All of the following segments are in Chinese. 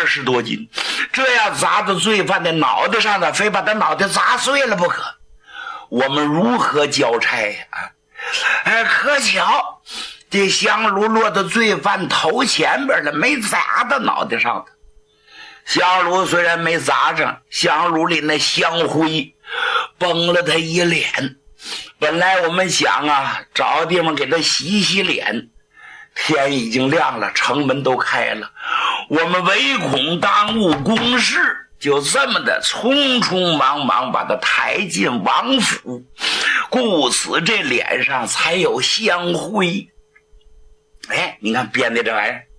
20多斤，这要砸到罪犯的脑袋上的，非把他脑袋砸碎了不可。我们如何交差呀？可巧这香炉落到罪犯头前边了，没砸到脑袋上的。香炉虽然没砸上，香炉里那香灰崩了他一脸。本来我们想找个地方给他洗洗脸，天已经亮了，城门都开了，我们唯恐耽误公事，就这么的匆匆忙忙把他抬进王府，故此这脸上才有香灰。你看编的这玩意儿。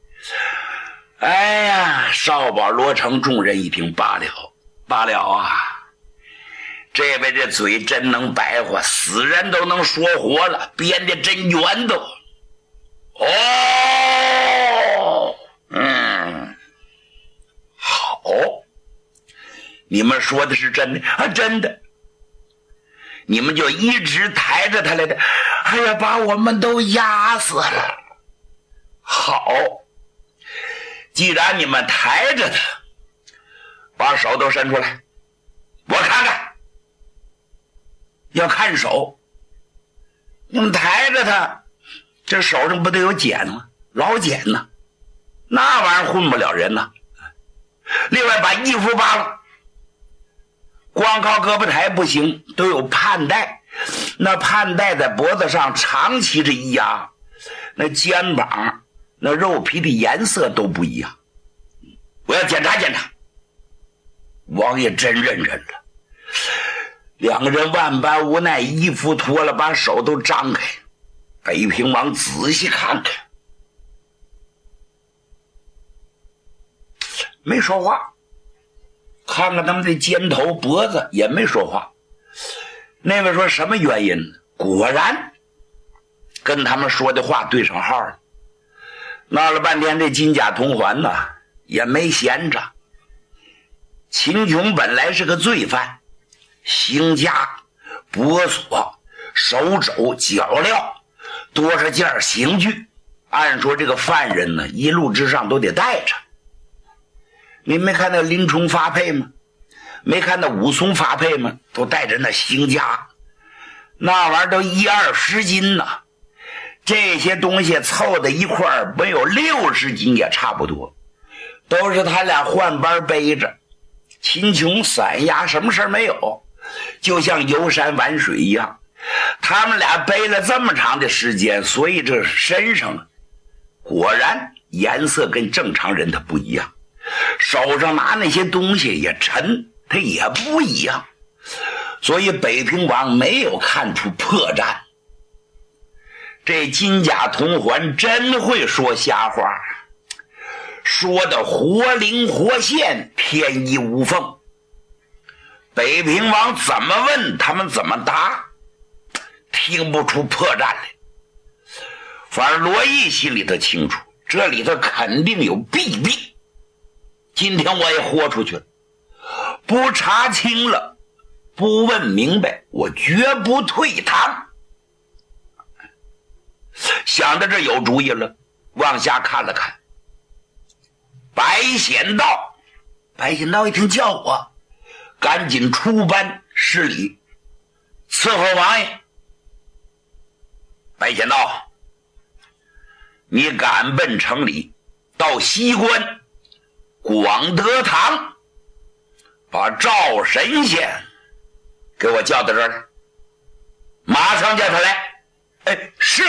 少保罗成众人一听，罢了啊，这位这嘴真能白话，死人都能说活了，编的真圆都。好，你们说的是真的真的。你们就一直抬着他来的，把我们都压死了。好，既然你们抬着他，把手都伸出来，我看看。要看手，你们抬着他，这手上不得有茧吗？老茧呢，那玩意儿混不了人呢。另外把衣服扒了，光靠胳膊抬不行，都有盼带，那盼带在脖子上长期这一压，那肩膀那肉皮的颜色都不一样。我要检查检查。王爷真认真了。两个人万般无奈，衣服脱了，把手都张开。北平王仔细看看，没说话。看看他们的肩头脖子也没说话。那位说什么原因呢？果然跟他们说的话对上号了。闹了半天，这金甲铜环呢也没闲着。秦琼本来是个罪犯，行枷、脖锁、手肘、脚镣，多少件刑具，按说这个犯人呢一路之上都得带着。你没看那林冲发配吗？没看那武松发配吗？都带着那行枷，那玩意儿都1-20斤呢。这些东西凑在一块儿，没有60斤也差不多，都是他俩换班背着。秦琼散压，什么事没有，就像游山玩水一样。他们俩背了这么长的时间，所以这身上果然颜色跟正常人他不一样，手上拿那些东西也沉，他也不一样。所以北平王没有看出破绽。这金甲铜环真会说瞎话，说的活灵活现，天衣无缝。北平王怎么问他们怎么答，听不出破绽来。反而罗毅心里头清楚，这里头肯定有弊病。今天我也豁出去了，不查清了，不问明白，我绝不退堂。想到这有主意了，往下看了看。白显道一听叫我，赶紧出班施礼，伺候王爷。白显道，你赶奔城里，到西关广德堂，把赵神仙给我叫到这儿来，马上叫他来。是。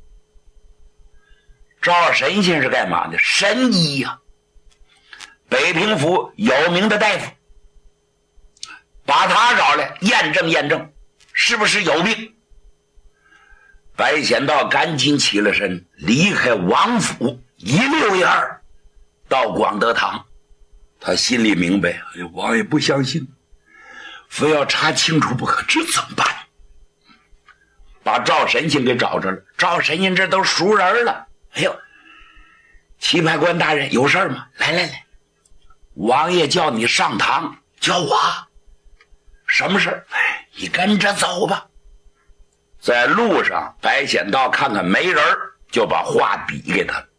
赵神仙是干嘛的？神医呀，北平府有名的大夫，把他找来验证验证是不是有病。白显道赶紧起了身，离开王府，一溜烟儿到广德堂。他心里明白，王爷不相信，非要查清楚不可，这怎么办？把赵神仙给找着了。赵神仙这都熟人了。棋牌官大人有事吗？来，王爷叫你上堂。叫我什么事？你跟着走吧。在路上，白显道看看没人，就把画笔给他。